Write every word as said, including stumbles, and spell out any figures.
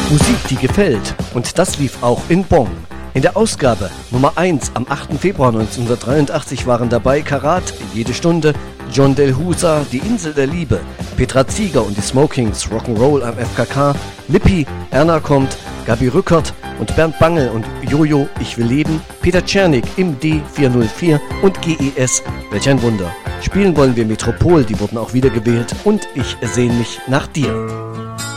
Musik, die gefällt. Und das lief auch in Bonn. In der Ausgabe Nummer eins am achten Februar neunzehnhundertdreiundachtzig waren dabei Karat, Jede Stunde, John Del Husa, Die Insel der Liebe, Petra Zieger und die Smokings, Rock'n'Roll am F K K, Lippi, Erna kommt, Gabi Rückert und Bernd Bangel und Jojo, Ich will leben, Peter Czernik im D vierhundertvier und G E S, welch ein Wunder. Spielen wollen wir Metropol, die wurden auch wieder gewählt, und Ich sehne mich nach dir.